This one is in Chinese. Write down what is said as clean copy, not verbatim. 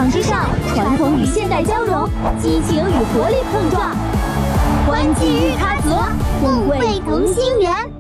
场之上，传统与现代交融，激情与活力碰撞。欢聚日喀则，互惠同心圆。